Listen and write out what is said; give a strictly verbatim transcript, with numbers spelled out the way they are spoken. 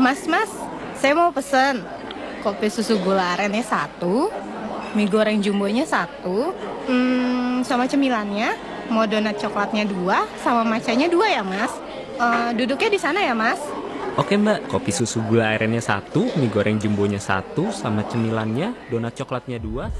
Mas, mas, saya mau pesen kopi susu gula arennya satu, mie goreng jumbonya satu, hmm, sama cemilannya, mau donat coklatnya dua, sama matchanya dua ya mas. Eh, duduknya di sana ya mas. Oke mbak, kopi susu gula arennya satu, mie goreng jumbonya satu, sama cemilannya, donat coklatnya dua.